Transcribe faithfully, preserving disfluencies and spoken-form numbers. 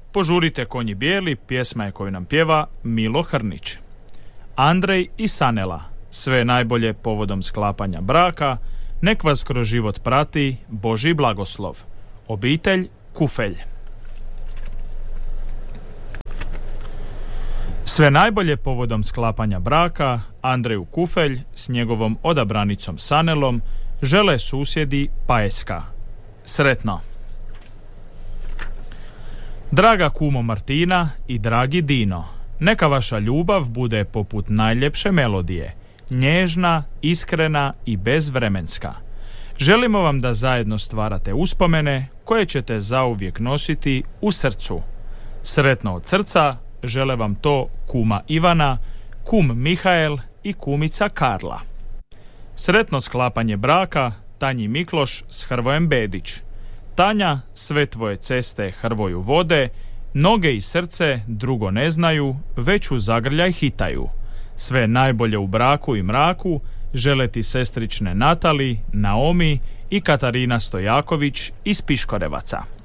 Požurite konji bijeli, pjesma je koju nam pjeva Milo Hrnić. Andrej i Sanela, sve najbolje povodom sklapanja braka, nek vas kroz život prati Božji blagoslov. Obitelj Kufelj. Sve najbolje povodom sklapanja braka Andreju Kufelj s njegovom odabranicom Sanelom žele susjedi Pajeska. Sretno! Draga kumo Martina i dragi Dino, neka vaša ljubav bude poput najljepše melodije, nježna, iskrena i bezvremenska. Želimo vam da zajedno stvarate uspomene koje ćete zauvijek nositi u srcu. Sretno od srca žele vam to kuma Ivana, kum Mihael i kumica Karla. Sretno sklapanje braka Tanji Mikloš s Hrvojem Bedić. Tanja, sve tvoje ceste Hrvoju vode, noge i srce drugo ne znaju, već u zagrljaj hitaju. Sve najbolje u braku i mraku žele ti sestrične Natali, Naomi i Katarina Stojaković iz Piškorevaca.